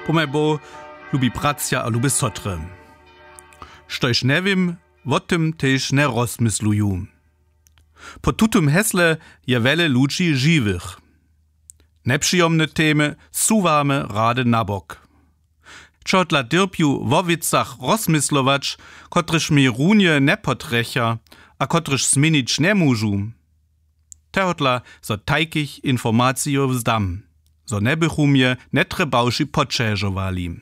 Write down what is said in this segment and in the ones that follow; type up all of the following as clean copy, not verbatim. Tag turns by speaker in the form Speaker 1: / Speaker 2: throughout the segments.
Speaker 1: Pomebo lubi pracja a lubi sotre. Štož nevim, o tym tež ne rozmysluju. Po tutum hesle je wele ludzi żywych. Nepřijomne temy suwamy rade nabok. Čo dla dyrpiu wo wicach rozmyslować, kotryż mi runie ne potrecha, a kotryż sminić ne mužu. Tehotla so tajkich informacjo vzdam, so nebychu mnie ne trebauši počežovali.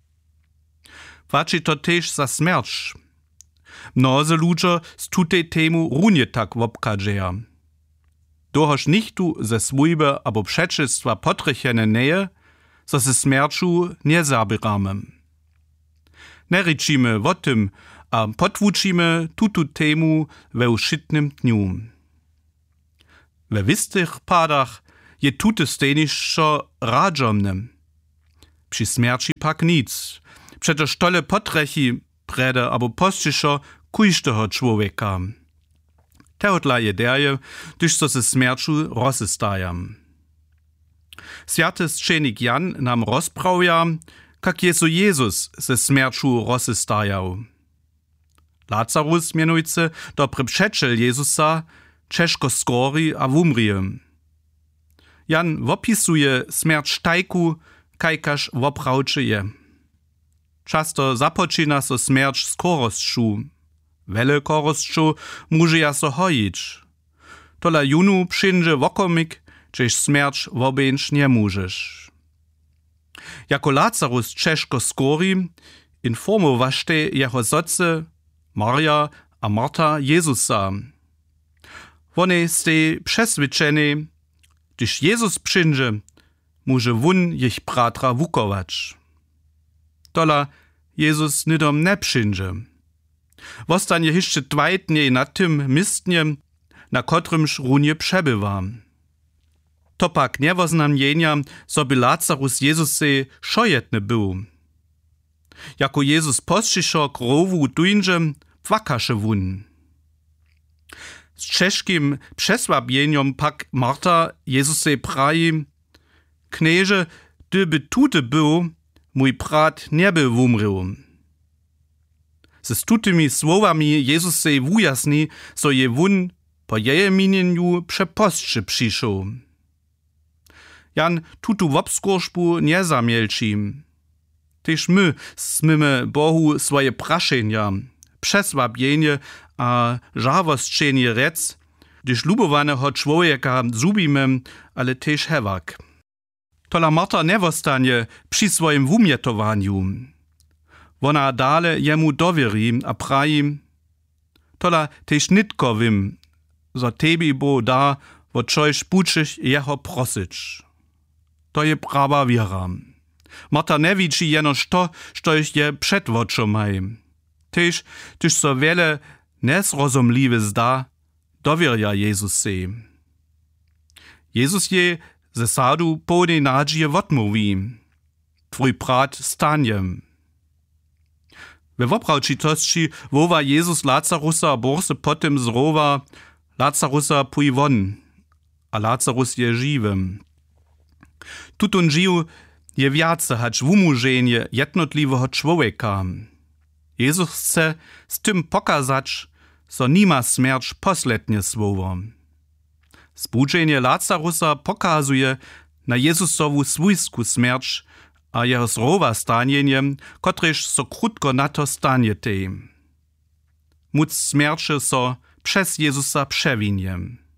Speaker 1: Vači to tež za smrč. Mnoze ludzie z tutej temu runie tak wobkadżeja. Dohoż nichtu ze swójbe abo przeczystwa potrechene neje, so se smrču nie zabieramy. Ne rečimy o tym, a potwučimy tutu temu we ušitnym dniu. We wistych padach je tute stenišćo radžomne. Przy smrči pak nic. Przecież tole potrechi prede abo postišo kujšteho człowieka. Tehotla je derje, gdyż so se smrču rozestajam. Święty Szczenik Jan nam rozprawia, jak Jesu Jezus se smrču rozestajał. Lazarus mianujce dobry przeczel Jezusa ciężko skori a wumrije. Jan wopisuje smrč tajku, kajkaż woprawczy je. Často započina so smrč skorosću. Wele korosću muže ja so hojić. Tola junu przyjdzie wokomik, czyż smrč wobeńcz nie możesz. Jako Lazarus ciężko skori, informowašte jeho soce, Maria a Marta Jezusa. One ste przeswiadczeni, gdyż Jezus przyjdzie, może wun ich bratra wukować. Tola Jezus nidom ne przyjdzie. Wostanie jeszcze 2 dni na tym mistnie, na kotrymż runie przebywa. To pak niewoznamienia, so by Lazarus Jezusy szojetny był. Jako Jezus poszyszo krowu duńże, płakasze wun. Z czeskim przesłabieniem pak Marta Jezusy praji, knieże, gdyby tute był, mój brat nie by wumrył. Ze tutymi słowami Jezusy wujasni, so je wun po jeje minieniu przepostrzy przyszł. Jan tutu wobskorzbu nie zamielči. Tyż my smymy Bohu swoje praszenia, przesłabienie a żawostrzenie rec, gdyż lubowanego człowieka zubimy, ale tyż hewak. Tola Marta nie wostanie przy swoim wumietowaniu. Wona dale jemu dowierí a praji, tola tyž nitkowym, zo tebi bo da, wo čojž bučiš jeho prosič. To je prawa wiera. Marta ne widzi jenoż to, štož je przed očomaj. Tyž so wiele nesrozumliwe zda, dowierja Jezusy. Jezus je ze sadu pełnej nadzieje odmówi. Twój brat stanie. We woprawčitości woła Jezus Lazarusa borse potem zrowa, Lazarusa puj won, a Lazarus je żywym. Tutun żył je wiace hać wumużenie jednotliwego człowieka. Jezus chce z tym pokazać, so nima smrč poslednie słowo. Zbudzenie Lazarusa pokazuje na Jezusowu swójsku smrč a jeho zrowa stanienie, kotryż so krótko na to staniete. Móc smrče so przez Jezusa przewinie.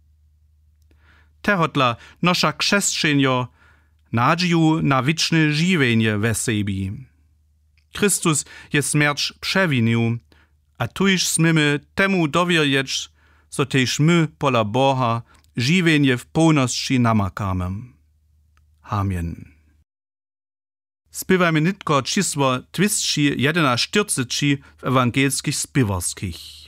Speaker 1: Tehotla nosza krzeszczenio nadzieju na wieczne żywienie we sebi. Chrystus je smrč przewinił, a tuż smymy temu dowierjeć, so tež my pola Boha żywienie w pełności namakamy. Amen. Spівajmy nitko čísło 241 w ewangelskich spiewarskich.